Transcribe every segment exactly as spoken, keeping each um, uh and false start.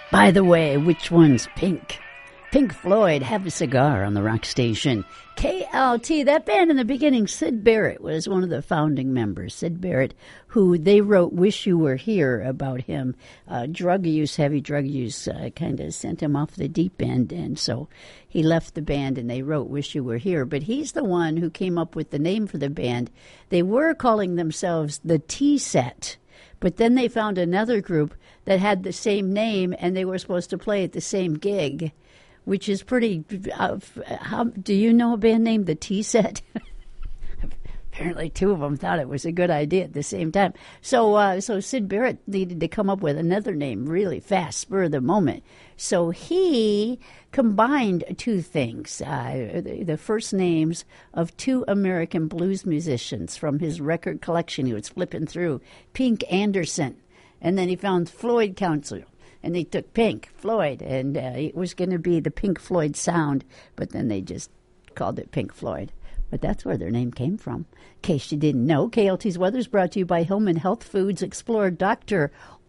By the way, which one's Pink? Pink Floyd, Have a Cigar on the Rock Station. K L T, that band in the beginning, Syd Barrett was one of the founding members. Syd Barrett, who they wrote Wish You Were Here about him. Uh, drug use, heavy drug use, uh, kind of sent him off the deep end. And so he left the band and they wrote Wish You Were Here. But he's the one who came up with the name for the band. They were calling themselves the T-Set. But then they found another group that had the same name and they were supposed to play at the same gig, which is pretty. Uh, how, do you know a band named the T-Set? Apparently, two of them thought it was a good idea at the same time. So, uh, so Syd Barrett needed to come up with another name really fast, spur of the moment. So he combined two things: uh, the, the first names of two American blues musicians from his record collection. He was flipping through Pink Anderson, and then he found Floyd Council. And they took Pink Floyd, and uh, it was going to be the Pink Floyd sound, but then they just called it Pink Floyd. But that's where their name came from. In case you didn't know, K L T's weather is brought to you by Hillman Health Foods. Explore Doctor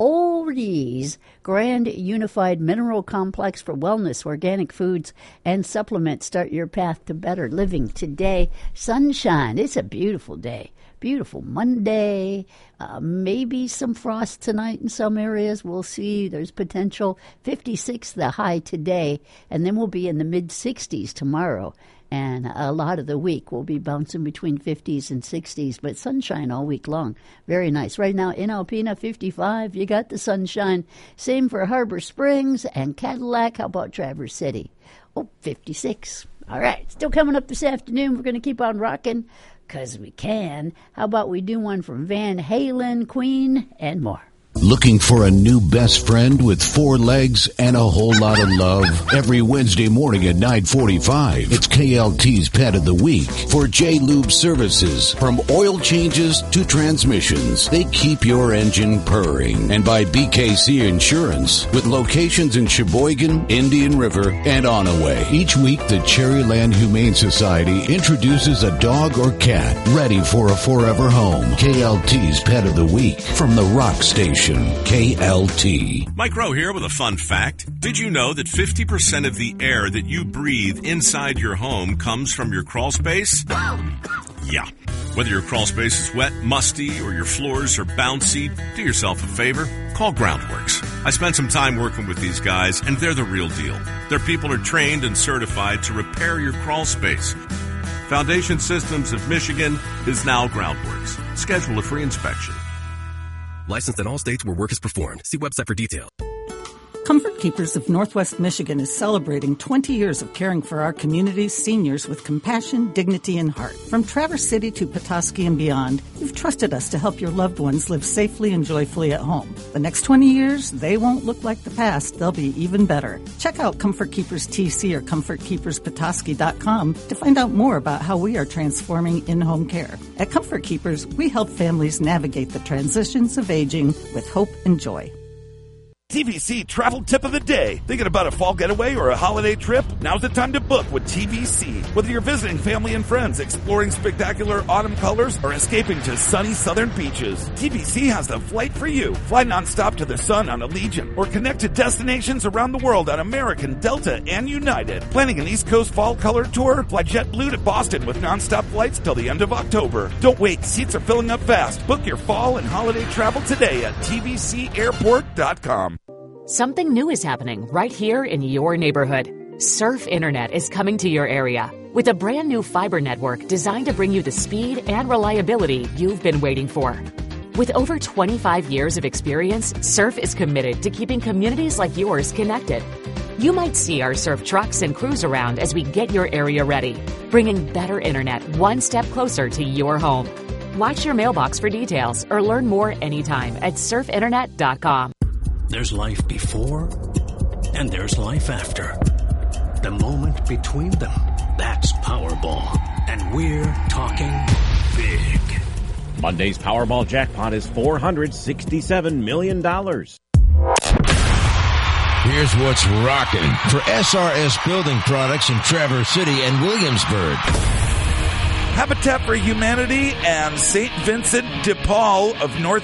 Olry's Grand Unified Mineral Complex for wellness, organic foods, and supplements. Start your path to better living today. Sunshine. It's a beautiful day. Beautiful Monday. Uh, maybe some frost tonight in some areas. We'll see. There's potential. fifty-six the high today, and then we'll be in the mid-sixties tomorrow. And a lot of the week will be bouncing between fifties and sixties, but sunshine all week long. Very nice. Right now in Alpena, fifty-five. You got the sunshine. Same for Harbor Springs and Cadillac. How about Traverse City? Oh, fifty-six. All right. Still coming up this afternoon. We're going to keep on rocking because we can. How about we do one from Van Halen, Queen, and more. Looking for a new best friend with four legs and a whole lot of love? Every Wednesday morning at nine forty-five, it's K L T's Pet of the Week. For J-Lube Services, from oil changes to transmissions, they keep your engine purring. And by B K C Insurance, with locations in Sheboygan, Indian River, and Onaway. Each week, the Cherryland Humane Society introduces a dog or cat ready for a forever home. K L T's Pet of the Week from the Rock Station. K L T. Mike Rowe here with a fun fact. Did you know that fifty percent of the air that you breathe inside your home comes from your crawl space? Yeah. Whether your crawl space is wet, musty, or your floors are bouncy, do yourself a favor. Call Groundworks. I spent some time working with these guys, and they're the real deal. Their people are trained and certified to repair your crawl space. Foundation Systems of Michigan is now Groundworks. Schedule a free inspection. Licensed in all states where work is performed. See website for details. Comfort Keepers of Northwest Michigan is celebrating twenty years of caring for our community's seniors with compassion, dignity, and heart. From Traverse City to Petoskey and beyond, you've trusted us to help your loved ones live safely and joyfully at home. The next twenty years, they won't look like the past. They'll be even better. Check out Comfort Keepers T C or comfort keepers petoskey dot com to find out more about how we are transforming in-home care. At Comfort Keepers, we help families navigate the transitions of aging with hope and joy. T V C Travel Tip of the Day. Thinking about a fall getaway or a holiday trip? Now's the time to book with T V C. Whether you're visiting family and friends, exploring spectacular autumn colors, or escaping to sunny southern beaches, T V C has the flight for you. Fly nonstop to the sun on Allegiant, or connect to destinations around the world on American, Delta, and United. Planning an East Coast fall color tour? Fly JetBlue to Boston with nonstop flights till the end of October. Don't wait, seats are filling up fast. Book your fall and holiday travel today at T V C airport dot com. Something new is happening right here in your neighborhood. Surf Internet is coming to your area with a brand new fiber network designed to bring you the speed and reliability you've been waiting for. With over twenty-five years of experience, Surf is committed to keeping communities like yours connected. You might see our Surf trucks and crews around as we get your area ready, bringing better internet one step closer to your home. Watch your mailbox for details or learn more anytime at surf internet dot com. There's life before, and there's life after. The moment between them, that's Powerball. And we're talking big. Monday's Powerball jackpot is four hundred sixty-seven million dollars. Here's what's rocking for S R S Building Products in Traverse City and Williamsburg. Habitat for Humanity and Saint Vincent de Paul of North